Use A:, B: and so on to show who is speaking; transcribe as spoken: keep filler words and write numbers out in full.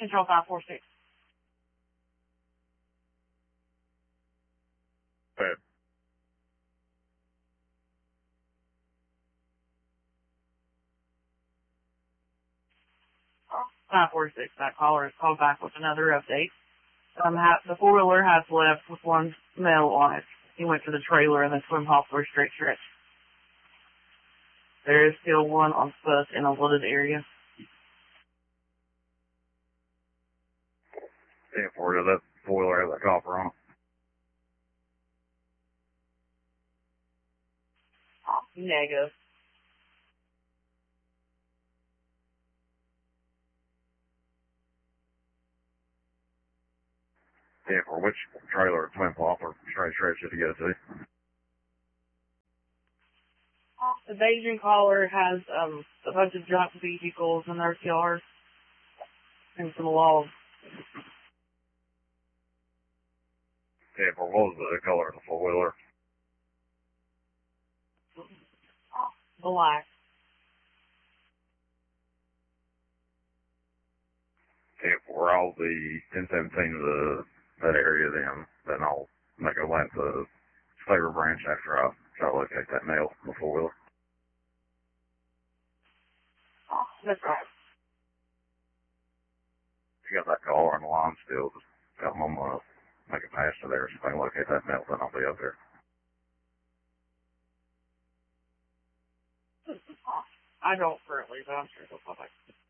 A: Control five four six.
B: Bad.
A: five four six, that caller is called back with another update. Um, ha- the four-wheeler has left with one male on it. He went to the trailer and then swim off for a straight stretch. There is still one on foot in a wooded area.
B: ten four, does that four-wheeler have that copper on it?
A: Negative.
B: ten four, which trailer, twin pop or straight stretch did you go to?
A: The Beijing caller has um, a bunch of junk vehicles in their yard and some logs.
B: ten four, what was the color of the four-wheeler?
A: Black.
B: ten four, all the ten seventeen of the, that area then, then I'll make a lap to Saber Branch after I try to locate that male, the four-wheeler.
A: That's right.
B: If you got that caller on the line still, just tell them I'm going to make a pass to there. So if I can locate that male, then I'll be up there.
A: I don't currently, but I'm sure they'll come back.